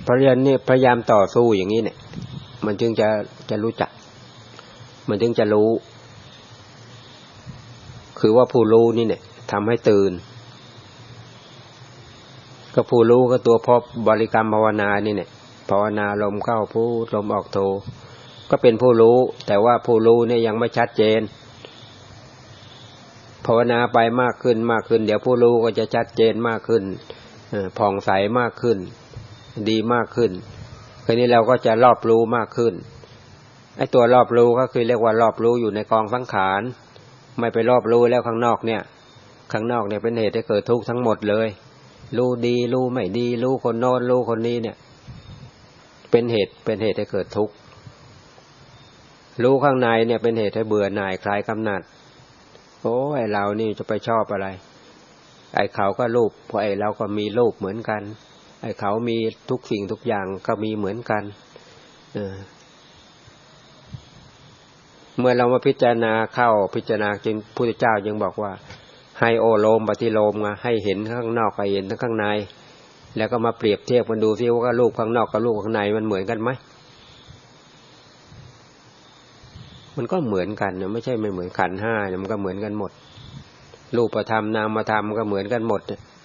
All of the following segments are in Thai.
เพราะฉะนั้นนี่พยายามต่อสู้อย่างนี้เนี่ยมันจึงจะรู้จักมันจึงจะรู้คือว่าผู้รู้นี่เนี่ยทำให้ตื่นก็ผู้รู้ก็ตัวพอบริกรรมภาวนานี่เนี่ยภาวนาลมเข้าพุทลมออกโทก็เป็นผู้รู้แต่ว่าผู้รู้เนี่ยยังไม่ชัดเจนภาวนาไปมากขึ้นมากขึ้นเดี๋ยวผู้รู้ก็จะชัดเจนมากขึ้นผ่องใสมากขึ้นดีมากขึ้นคราวนี้เราก็จะรอบรู้มากขึ้นไอ้ตัวรอบรู้ก็คือเรียกว่ารอบรู้อยู่ในกองสังขารไม่ไปรอบรู้แล้วข้างนอกเนี่ยข้างนอกเนี่ยเป็นเหตุให้เกิดทุกข์ทั้งหมดเลยรู้ดีรู้ไม่ดีรู้คนโน้นรู้คนนี้เนี่ยเป็นเหตุให้เกิดทุกข์รู้ข้างในเนี่ยเป็นเหตุให้เบื่อหน่ายคลายกำหนัดโอ้ไอ้เรานี่จะไปชอบอะไรไอ้เขาก็รูปเพราะไอ้เราก็มีรูปเหมือนกันไอ้เขามีทุกสิ่งทุกอย่างก็มีเหมือนกันเมื่อเรามาพิจารณาเข้าพิจารณาจึงพระพุทธเจ้ายังบอกว่าให้โอโลมปฏิโลมให้เห็นข้างนอกกับเห็นทั้งข้างในแล้วก็มาเปรียบเทียบกันดูซิว่ารูปข้างนอกกับรูปข้างในมันเหมือนกันไหมมันก็เหมือนกันนะไม่ใช่ไม่เหมือนขันธ์ห้าเนี่ยมันก็เหมือนกันหมดรูปธรรมนามธรรมก็เหมือนกันหมด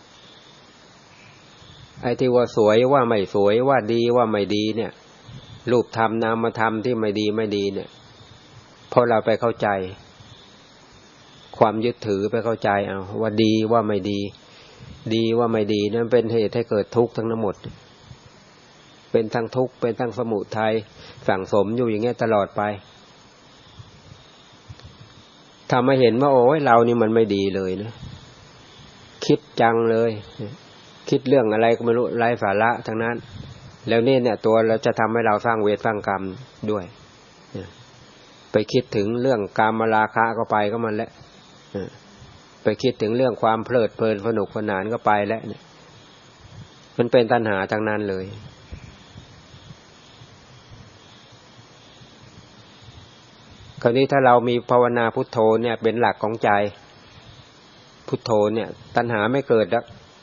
ไอ้ที่ว่าสวยว่าไม่สวยว่าดีว่าไม่ดีเนี่ยรูปธรรมนามธรรมที่ไม่ดีเนี่ยเพราะเราไปเข้าใจความยึดถือไปเข้าใจเอาว่าดีว่าไม่ดีดีว่าไม่ดีนั่นเป็นเหตุให้เกิดทุกข์ทั้งหมดเป็นทั้งทุกข์เป็นทั้งสมุทัยสั่งสมอยู่อย่างเงี้ยตลอดไปทำให้เห็นว่าโอ้ยเรานี่มันไม่ดีเลยนะคิดจังเลยคิดเรื่องอะไรก็ไม่รู้ไร้สาระทั้งนั้นแล้วเนี่ยตัวเราจะทำให้เราสร้างเวรสร้างกรรมด้วยไปคิดถึงเรื่องกามราคะก็ไปก็มันแล้วไปคิดถึงเรื่องความเพลิดเพลินสนุกสนานก็ไปแล้วเนี่ยมันเป็นตัณหาทั้งนั้นเลยคราวนี้ถ้าเรามีภาวนาพุทโธเนี่ยเป็นหลักของใจพุทโธเนี่ยตัณหาไม่เกิดแล้ว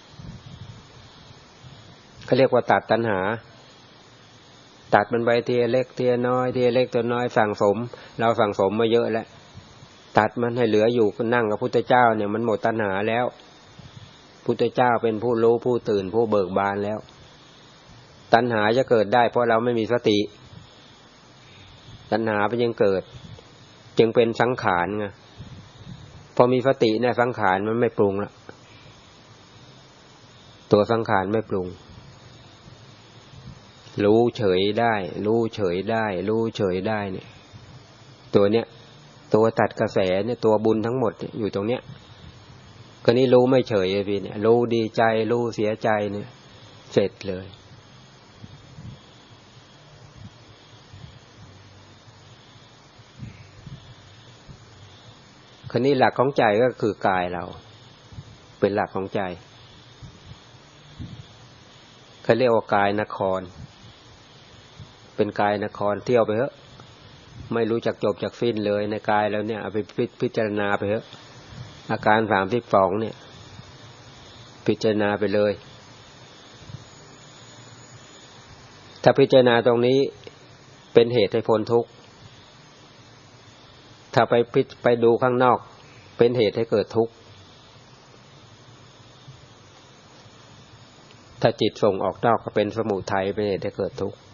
เขาเรียกว่าตัดตัณหาตัดมันไปทีเล็กทีน้อยทีเล็กตัวน้อยสั่งสมเราสั่งสมมาเยอะแล้วตัดมันให้เหลืออยู่ก็นั่งกับพุทธเจ้าเนี่ยมันหมดตัณหาแล้วพุทธเจ้าเป็นผู้รู้ผู้ตื่นผู้เบิกบานแล้วตัณหาจะเกิดได้เพราะเราไม่มีสติตัณหามันยังเกิดจึงเป็นสังขารไงพอมีสติเนี่ยสังขารมันไม่ปรุงละตัวสังขารไม่ปรุงรู้เฉยได้รู้เฉยได้รู้เฉยได้เนี่ยตัวเนี้ยตัวตัดกระแสเนี่ยตัวบุญทั้งหมดอยู่ตรงเนี้ยก็นี่รู้ไม่เฉยพี่เนี่ยรู้ดีใจรู้เสียใจเนี่ยเสร็จเลยคราวนี้หลักของใจก็คือกายเราเป็นหลักของใจเขาเรียกว่ากายนครเป็นกายนครเที่ยวไปเถอะไม่รู้จักจบจักสิ้นเลยในกายแล้วเนี่ยเอาไปพิจารณาไปเถอะอาการ32เนี่ยพิจารณาไปเลยถ้าพิจารณาตรงนี้เป็นเหตุให้พ้นทุกข์ถ้าไปดูข้างนอกเป็นเหตุให้เกิดทุกข์ถ้าจิตส่งออกนอกก็เป็นสมุทัยเป็นเหตุให้เกิดทุกข์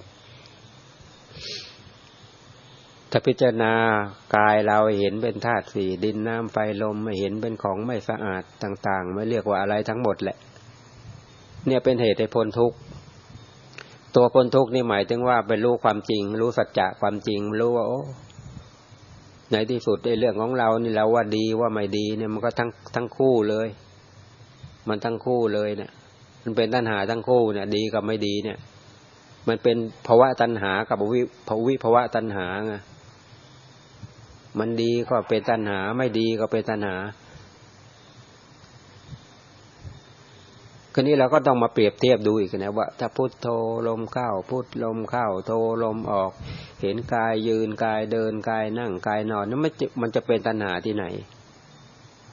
ถ้าพิจารณากายเราเห็นเป็นธาตุสี่ดินน้ำไฟลมไม่เห็นเป็นของไม่สะอาดต่างๆไม่เรียกว่าอะไรทั้งหมดแหละเนี่ยเป็นเหตุให้พ้นทุกข์ตัวพ้นทุกข์นี่หมายถึงว่าไปรู้ความจริงรู้สัจจะความจริงรู้ว่าโอ้ในที่สุดในเรื่องของเรานี่เราว่าดีว่าไม่ดีเนี่ยมันก็ทั้งคู่เลยมันทั้งคู่เลยเนี่ยมันเป็นตัณหาทั้งคู่เนี่ยดีกับไม่ดีเนี่ยมันเป็นภวะตัณหากับวิภวะตัณหาไงมันดีก็เป็นตัณหาไม่ดีก็เป็นตัณหาคราวนี้เราก็ต้องมาเปรียบเทียบดูอีกนะว่าถ้าพุทโธลมเข้าพุทลมเข้าโธลมออกเห็นกายยืนกายเดินกายนั่งกายนอนนั้นมันจะเป็นตัณหาที่ไหน